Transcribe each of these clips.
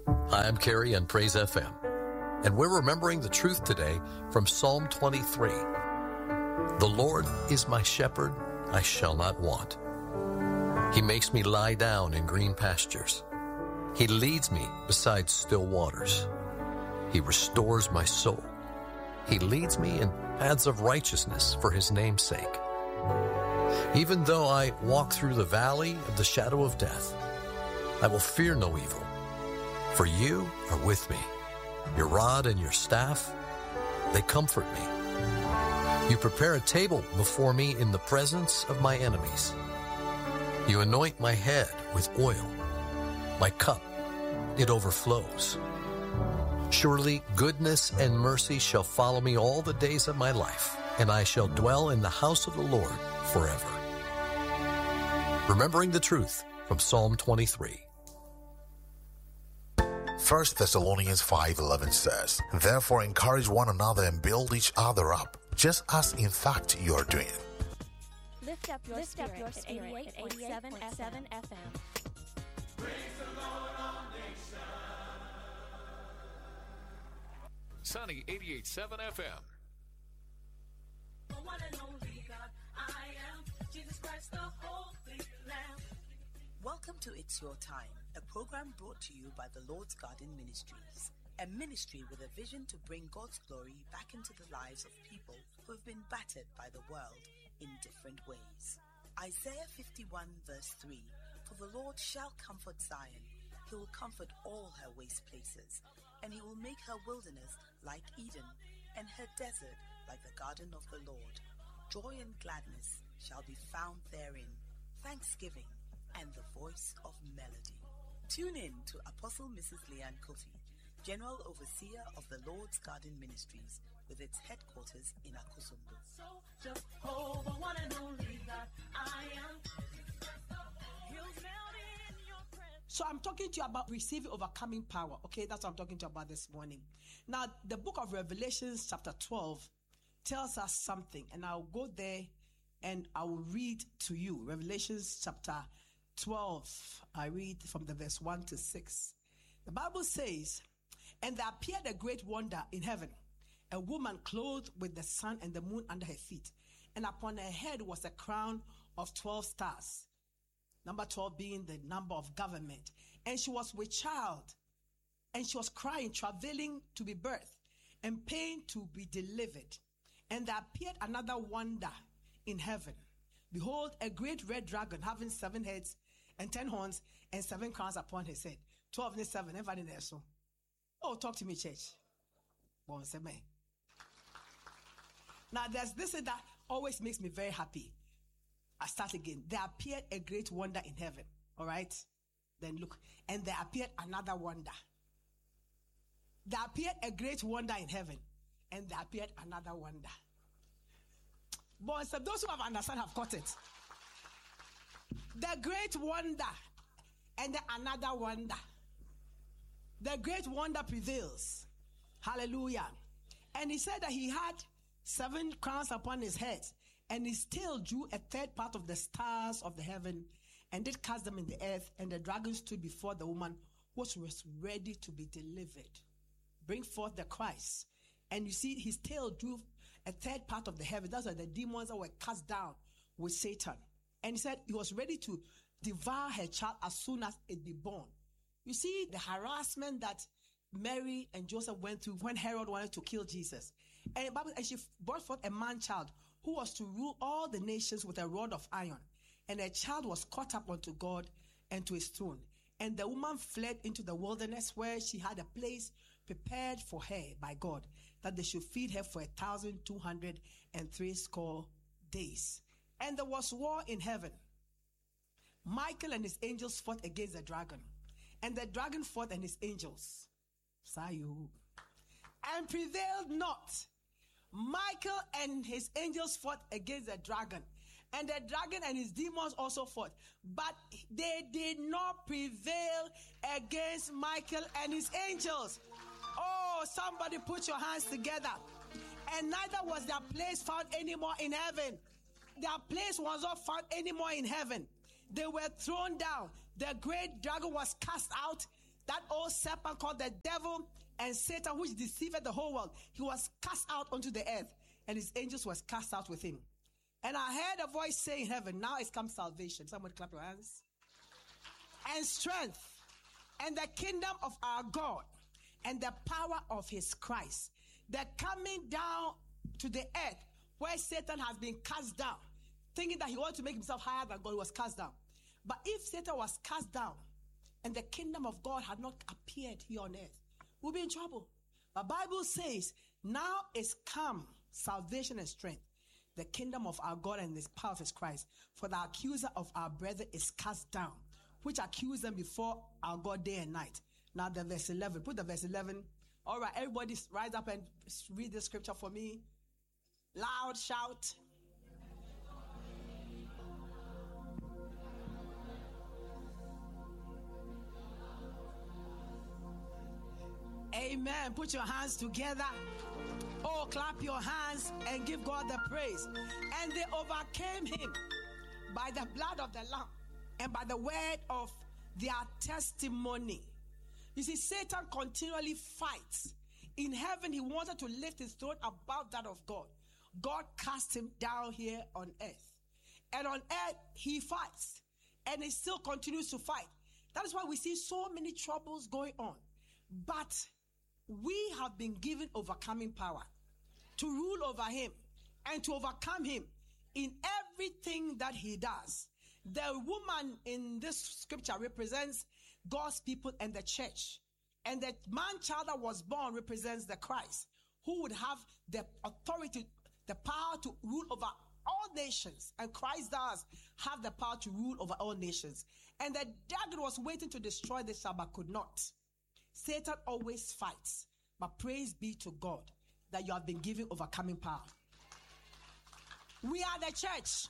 Hi, I'm Carrie on Praise FM, and we're remembering the truth today from Psalm 23. The Lord is my shepherd, I shall not want. He makes me lie down in green pastures. He leads me beside still waters. He restores my soul. He leads me in paths of righteousness for his name's sake. Even though I walk through the valley of the shadow of death, I will fear no evil, for you are with me. Your rod and your staff, they comfort me. You prepare a table before me in the presence of my enemies. You anoint my head with oil. My cup, it overflows. Surely goodness and mercy shall follow me all the days of my life, and I shall dwell in the house of the Lord forever. Remembering the truth from Psalm 23. 1 Thessalonians 5:11 says, "Therefore encourage one another and build each other up, just as in fact you are doing." Lift up your spirit at 88.7 FM. Praise the Lord, all nations. Sunny 88.7 FM. The one and only God, I am Jesus Christ, the Holy Lamb. Welcome to It's Your Time, a program brought to you by the Lord's Garden Ministries, a ministry with a vision to bring God's glory back into the lives of people who have been battered by the world in different ways. Isaiah 51 verse 3, "For the Lord shall comfort Zion, he will comfort all her waste places, and he will make her wilderness like Eden, and her desert like the garden of the Lord. Joy and gladness shall be found therein, thanksgiving and the voice of melody." Tune in to Apostle Mrs. Leanne Kofi, General Overseer of the Lord's Garden Ministries, with its headquarters in Akosombo. So Jehovah, one and only God, I am. He'll melt in your presence. So I'm talking to you about receiving overcoming power. Okay, that's what I'm talking to you about this morning. Now, the book of Revelations chapter 12 tells us something, and I'll go there and I will read to you. Revelations chapter 12, I read from the verse 1 to 6. The Bible says, "And there appeared a great wonder in heaven, a woman clothed with the sun and the moon under her feet, and upon her head was a crown of 12 stars. Number 12 being the number of government. And she was with child, and she was crying, travailing to be birthed, and pain to be delivered. And there appeared another wonder in heaven. Behold, a great red dragon having 7 heads and 10 horns and 7 crowns upon his head." 12 and 7, everybody there so. Oh, talk to me, church. Now, there's this that always makes me very happy. I start again. There appeared a great wonder in heaven. All right? Then look. And there appeared another wonder. There appeared a great wonder in heaven. And there appeared another wonder. But so those who have understood have caught it. The great wonder and the another wonder. The great wonder prevails. Hallelujah. And he said that he had 7 crowns upon his head, and his tail drew a third part of the stars of the heaven and did cast them in the earth, and the dragon stood before the woman which was ready to be delivered. Bring forth the Christ. And you see his tail drew a third part of the heaven. Those are the demons that were cast down with Satan. And he said he was ready to devour her child as soon as it be born. You see the harassment that Mary and Joseph went through when Herod wanted to kill Jesus. And she brought forth a man-child who was to rule all the nations with a rod of iron. And a child was caught up unto God and to his throne. And the woman fled into the wilderness, where she had a place prepared for her by God, that they should feed her for 1,260 days. And there was war in heaven. Michael and his angels fought against the dragon. And the dragon fought and his angels. Sayu. And prevailed not. Michael and his angels fought against the dragon. And the dragon and his demons also fought. But they did not prevail against Michael and his angels. Oh, somebody put your hands together. And neither was their place found anymore in heaven. Their place was not found anymore in heaven. They were thrown down. The great dragon was cast out. That old serpent called the devil and Satan, which deceived the whole world, he was cast out onto the earth, and his angels was cast out with him. And I heard a voice say in heaven, now is come salvation. Somebody clap your hands. And strength, and the kingdom of our God, and the power of his Christ. The coming down to the earth, where Satan has been cast down, thinking that he wanted to make himself higher than God, he was cast down. But if Satan was cast down, and the kingdom of God had not appeared here on earth, we'll be in trouble. The Bible says, now is come salvation and strength, the kingdom of our God and the power of his Christ. For the accuser of our brethren is cast down, which accused them before our God day and night. Now the verse 11, put the verse 11. All right, everybody rise up and read the scripture for me. Loud shout. Amen. Put your hands together. Oh, clap your hands and give God the praise. And they overcame him by the blood of the Lamb and by the word of their testimony. You see, Satan continually fights. In heaven, he wanted to lift his throne above that of God. God cast him down here on earth. And on earth, he fights. And he still continues to fight. That is why we see so many troubles going on. But we have been given overcoming power to rule over him and to overcome him in everything that he does. The woman in this scripture represents God's people and the church. And the man-child that was born represents the Christ, who would have the authority, the power to rule over all nations. And Christ does have the power to rule over all nations. And the dragon was waiting to destroy the Shabbat, but could not. Satan always fights, but praise be to God that you have been given overcoming power. We are the church.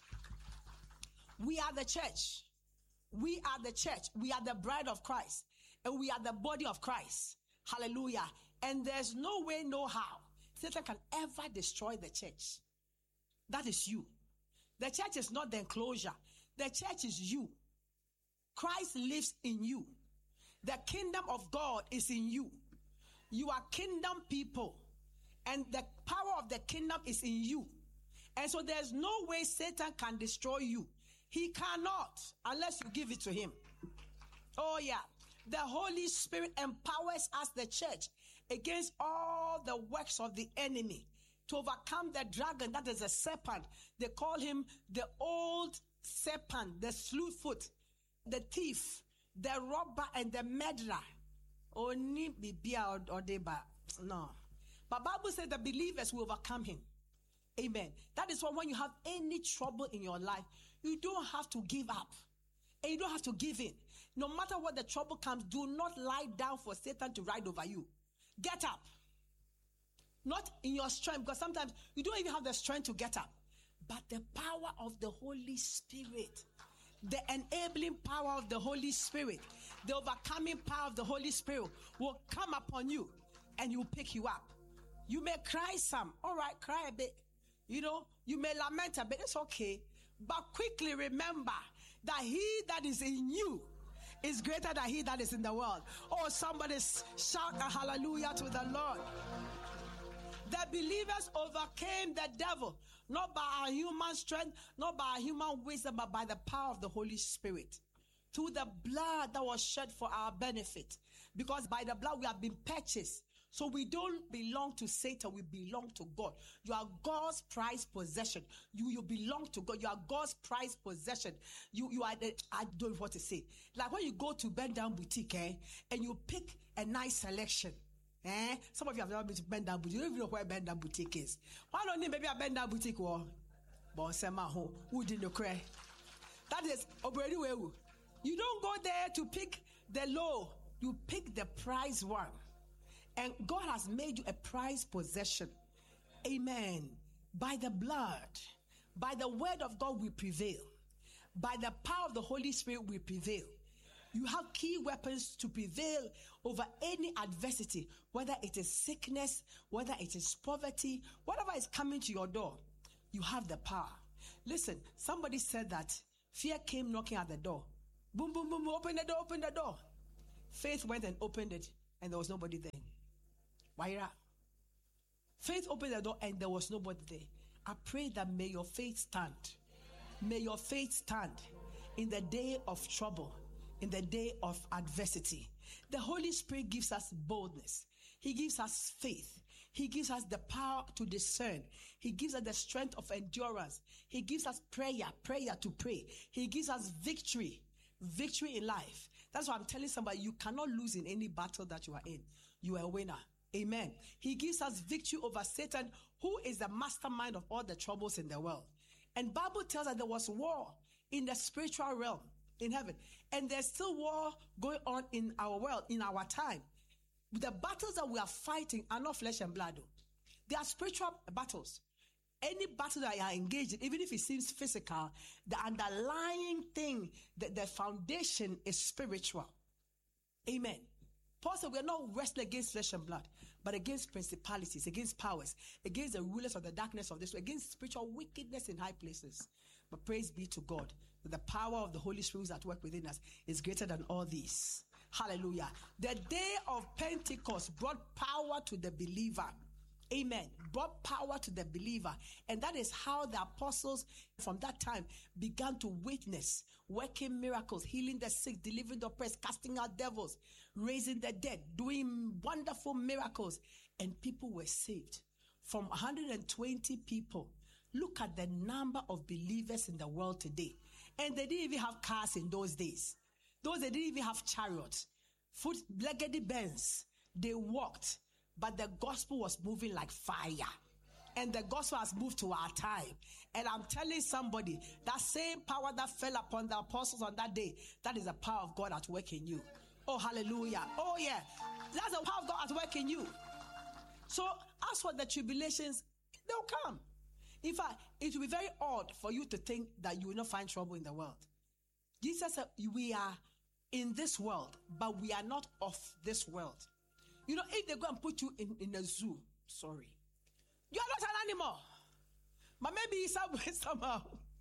We are the church. We are the church. We are the bride of Christ. And we are the body of Christ. Hallelujah. And there's no way, no how Satan can ever destroy the church. That is you. The church is not the enclosure. The church is you. Christ lives in you. The kingdom of God is in you. You are kingdom people. And the power of the kingdom is in you. And so there's no way Satan can destroy you. He cannot unless you give it to him. Oh yeah. The Holy Spirit empowers us, the church, against all the works of the enemy to overcome the dragon, that is a serpent. They call him the old serpent, the slewfoot, the thief, the robber, and the murderer. Only bibia or deba. No. But Bible says the believers will overcome him. Amen. That is why when you have any trouble in your life, you don't have to give up. And you don't have to give in. No matter what the trouble comes, do not lie down for Satan to ride over you. Get up. Not in your strength, because sometimes you don't even have the strength to get up. But the power of the Holy Spirit, the enabling power of the Holy Spirit, the overcoming power of the Holy Spirit will come upon you and he will pick you up. You may cry some. All right, cry a bit. You know, you may lament a bit. It's okay. But quickly remember that he that is in you is greater than he that is in the world. Oh, somebody shout a hallelujah to the Lord. The believers overcame the devil, not by our human strength, not by our human wisdom, but by the power of the Holy Spirit. Through the blood that was shed for our benefit. Because by the blood we have been purchased. So we don't belong to Satan, we belong to God. You are God's prized possession. You belong to God. You are God's prized possession. You are I don't know what to say. Like when you go to Bend Down Boutique, and you pick a nice selection. Some of you have never been to Bend Down Boutique. You don't even know where Bend Down Boutique is. Why don't you maybe a Bend Down Boutique or who didn't cry? That is already where you don't go there to pick the low. You pick the prize one. And God has made you a prized possession. Amen. By the blood, by the word of God we prevail. By the power of the Holy Spirit we prevail. You have key weapons to prevail over any adversity, whether it is sickness, whether it is poverty, whatever is coming to your door. You have the power. Listen, somebody said that fear came knocking at the door. Boom, boom, boom, open the door, open the door. Faith went and opened it, and there was nobody there. Waira. Faith opened the door, and there was nobody there. I pray that may your faith stand. May your faith stand in the day of trouble, in the day of adversity. The Holy Spirit gives us boldness. He gives us faith. He gives us the power to discern. He gives us the strength of endurance. He gives us prayer to pray. He gives us victory in life. That's why I'm telling somebody, you cannot lose in any battle that you are in. You are a winner. Amen. He gives us victory over Satan, who is the mastermind of all the troubles in the world. And Bible tells us there was war in the spiritual realm in heaven. And there's still war going on in our world, in our time. The battles that we are fighting are not flesh and blood. They are spiritual battles. Any battle that you are engaged in, even if it seems physical, the underlying thing, the foundation is spiritual. Amen. Paul said we are not wrestling against flesh and blood, but against principalities, against powers, against the rulers of the darkness of this world, against spiritual wickedness in high places. But praise be to God that the power of the Holy Spirit at work within us is greater than all these. Hallelujah. The day of Pentecost brought power to the believer. Amen. Brought power to the believer. And that is how the apostles from that time began to witness, working miracles, healing the sick, delivering the oppressed, casting out devils, raising the dead, doing wonderful miracles. And people were saved. From 120 people, look at the number of believers in the world today. And they didn't even have cars in those days. They didn't even have chariots. Foot-legged Benz. They walked. But the gospel was moving like fire. And the gospel has moved to our time. And I'm telling somebody, that same power that fell upon the apostles on that day, that is the power of God at work in you. Oh, hallelujah. Oh, yeah. That's the power of God at work in you. So, as for the tribulations, they'll come. In fact, it will be very odd for you to think that you will not find trouble in the world. Jesus said, we are in this world, but we are not of this world. You know, if they go and put you in a zoo, sorry, you are not an animal. But maybe somehow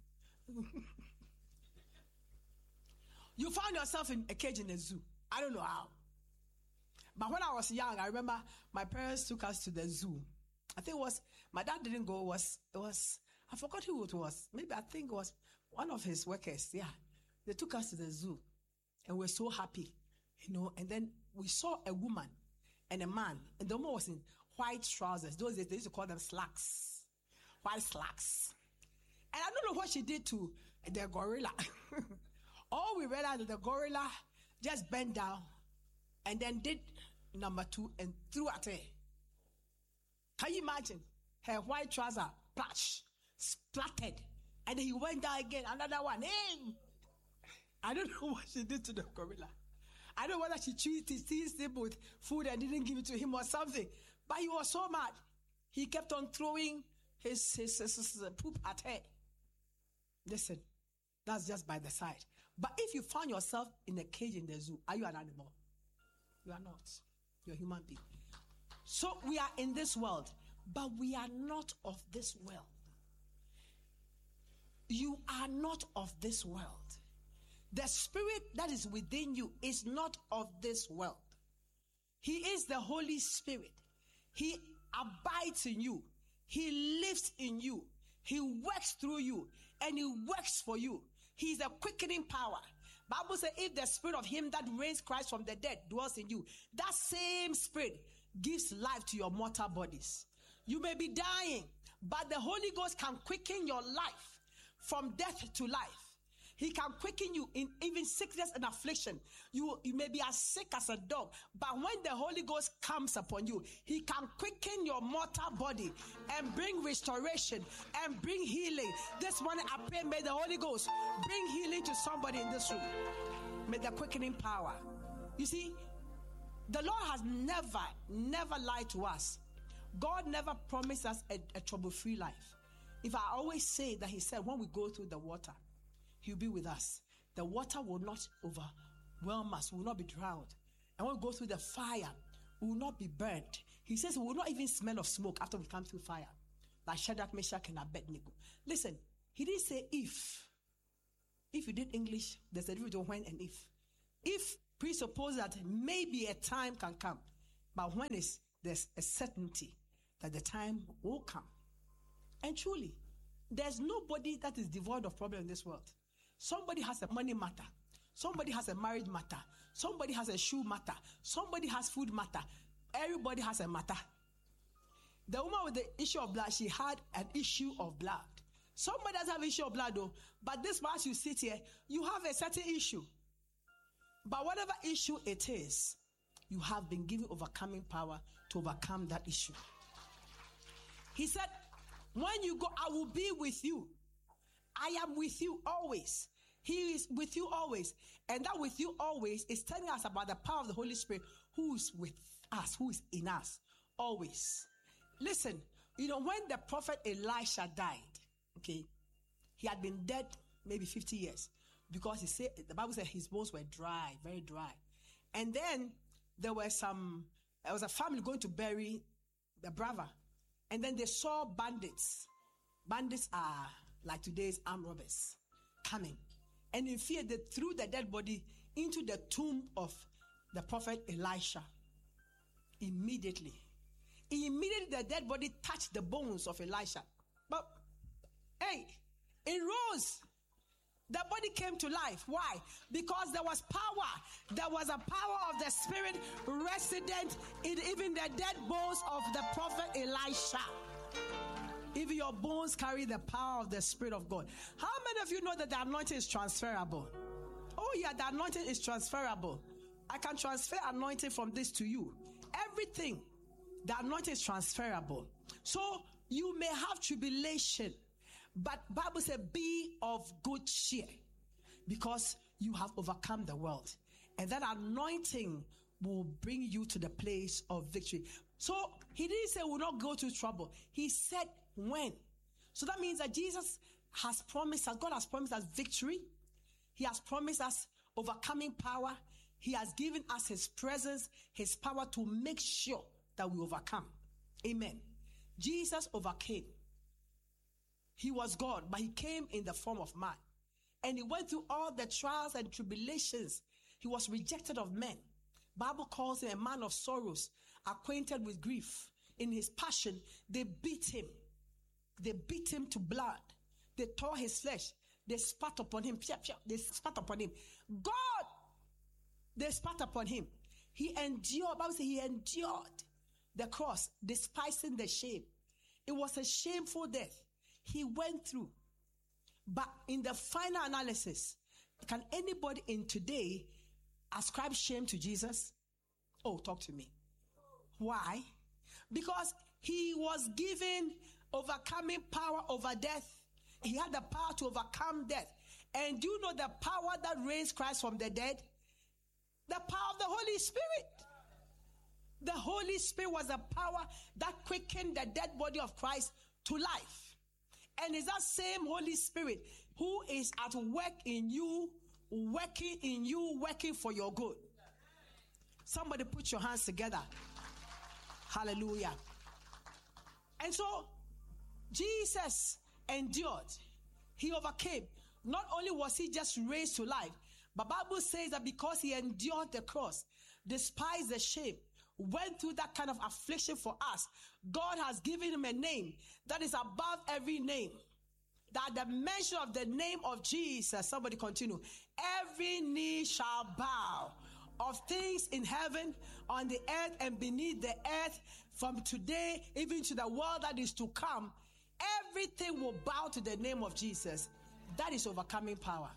you found yourself in a cage in a zoo. I don't know how. But when I was young, I remember my parents took us to the zoo. I think it was, my dad didn't go, it was, I forgot who it was. Maybe I think it was one of his workers. Yeah. They took us to the zoo and we were so happy, you know, and then we saw a woman and a man, and the woman was in white trousers. Those days, they used to call them slacks. White slacks. And I don't know what she did to the gorilla. All we realized that the gorilla just bent down and then did number 2 and threw at her. Can you imagine? Her white trouser, splash, splattered. And then he went down again, another one. Hey! I don't know what she did to the gorilla. I don't know whether she teased him with food and didn't give it to him or something. But he was so mad. He kept on throwing his poop at her. Listen, that's just by the side. But if you find yourself in a cage in the zoo, are you an animal? You are not. You're a human being. So we are in this world, but we are not of this world. You are not of this world. The spirit that is within you is not of this world. He is the Holy Spirit. He abides in you. He lives in you. He works through you and he works for you. He is a quickening power. Bible says if the spirit of him that raised Christ from the dead dwells in you, that same spirit gives life to your mortal bodies. You may be dying, but the Holy Ghost can quicken your life from death to life. He can quicken you in even sickness and affliction. You may be as sick as a dog, but when the Holy Ghost comes upon you, he can quicken your mortal body and bring restoration and bring healing. This morning I pray, may the Holy Ghost bring healing to somebody in this room. May the quickening power. You see, the Lord has never lied to us. God never promised us a trouble-free life. If I always say that he said when we go through the water, he'll be with us. The water will not overwhelm us. We will not be drowned. And when we go through the fire, we will not be burnt. He says we will not even smell of smoke after we come through fire. Like Shadrach, Meshach, and Abednego. Listen, he didn't say if. If you did English, there's a difference between when and if. If presupposes that maybe a time can come. But when there's a certainty that the time will come. And truly, there's nobody that is devoid of problem in this world. Somebody has a money matter. Somebody has a marriage matter. Somebody has a shoe matter. Somebody has food matter. Everybody has a matter. The woman with the issue of blood, she had an issue of blood. Somebody doesn't have an issue of blood though. But this once you sit here, you have a certain issue. But whatever issue it is, you have been given overcoming power to overcome that issue. He said, when you go, I will be with you. I am with you always. He is with you always. And that with you always is telling us about the power of the Holy Spirit who is with us, who is in us always. Listen, when the prophet Elisha died, okay, he had been dead maybe 50 years because the Bible said his bones were dry, very dry. And then there was a family going to bury the brother. And then they saw bandits. Bandits are like today's armed robbers coming. And in fear, they threw the dead body into the tomb of the prophet Elisha. Immediately, the dead body touched the bones of Elisha. But, hey, it rose. The body came to life. Why? Because there was power. There was a power of the Spirit resident in even the dead bones of the prophet Elisha. Even your bones carry the power of the Spirit of God. How many of you know that the anointing is transferable? Oh yeah, the anointing is transferable. I can transfer anointing from this to you. Everything, the anointing is transferable. So you may have tribulation, but Bible says be of good cheer because you have overcome the world. And that anointing will bring you to the place of victory. So he didn't say we'll not go to trouble. He said when. So that means that Jesus has promised us, God has promised us victory. He has promised us overcoming power. He has given us his presence, his power to make sure that we overcome. Amen. Jesus overcame. He was God, but he came in the form of man. And he went through all the trials and tribulations. He was rejected of men. Bible calls him a man of sorrows, acquainted with grief. In his passion, they beat him. They beat him to blood. They tore his flesh. They spat upon him. They spat upon him. God, they spat upon him. He endured. Bible says he endured the cross, despising the shame. It was a shameful death. He went through. But in the final analysis, can anybody in today ascribe shame to Jesus? Oh, talk to me. Why? Because he was given overcoming power over death. He had the power to overcome death. And do you know the power that raised Christ from the dead? The power of the Holy Spirit. The Holy Spirit was the power that quickened the dead body of Christ to life. And it's that same Holy Spirit who is at work in you, working for your good. Somebody put your hands together. Hallelujah. And so, Jesus endured. He overcame. Not only was he just raised to life, but Bible says that because he endured the cross, despised the shame, went through that kind of affliction for us, God has given him a name that is above every name. That the mention of the name of Jesus, somebody continue, every knee shall bow of things in heaven, on the earth, and beneath the earth, from today even to the world that is to come. Everything will bow to the name of Jesus. That is overcoming power.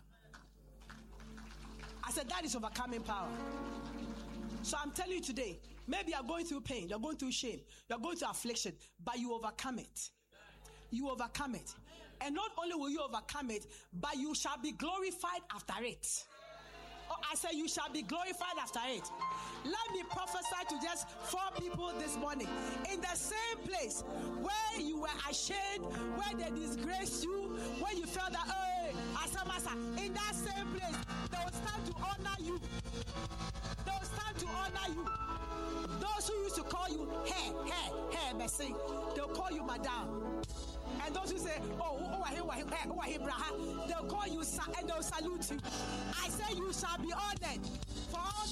I said that is overcoming power. So I'm telling you today, maybe you're going through pain, you're going through shame, you're going through affliction, but you overcome it. You overcome it. And not only will you overcome it, but you shall be glorified after it. Oh, I said you shall be glorified after it. Let me prophesy to just 4 people this morning. In the same place where you were ashamed, where they disgraced you, where you felt that, hey, Asamasa, in that same place, they will stand to honor you. They will stand to honor you. Those who used to call you, hey, Messi, they'll call you madam. And those who say, they'll call you and they'll salute you. I say you shall be honored for all